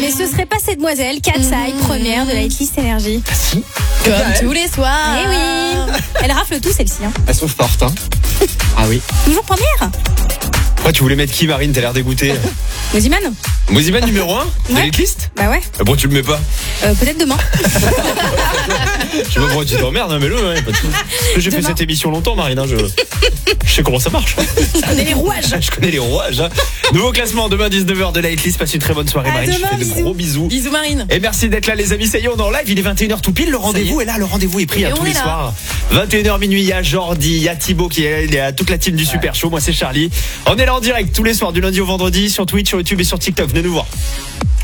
Et ce serait pas cette demoiselle, Katsai, première de la hitlist Énergie. Ah si. Comme tous les soirs. Eh oui. Elle rafle tout celle-ci. Hein. Elles sont fortes, hein. Ah oui. Toujours première. Pourquoi tu voulais mettre qui, Marine? T'as l'air dégoûtée. Moziman. Moziman numéro 1 de Ouais. l'hitlist? Bah ouais. Pourquoi tu le mets pas? Peut-être demain. Je sais pas pourquoi tu t'emmerdes, hein, mais le, ouais, pas de soucis. Parce que j'ai fait Demain. cette émission longtemps, Marine. Hein, je sais comment ça marche. Je connais les rouages. Je connais les rouages. Hein. Nouveau classement demain 19h de la hitlist. Passe une très bonne soirée, À Marine. demain, Je te fais de gros bisous. Bisous Marine. Et merci d'être là, les amis. Ça y est, on est en live. Il est 21h tout pile. Le rendez-vous est là. Le rendez-vous est pris Et à on tous est les là. soirs. 21h minuit. Il y a Jordi, il y a Thibaut qui est là. Il y a toute la team du Super Show. Moi, c'est Charlie. On est là en direct tous les soirs, du lundi au vendredi, sur Twitch, sur YouTube et sur TikTok. Venez nous voir.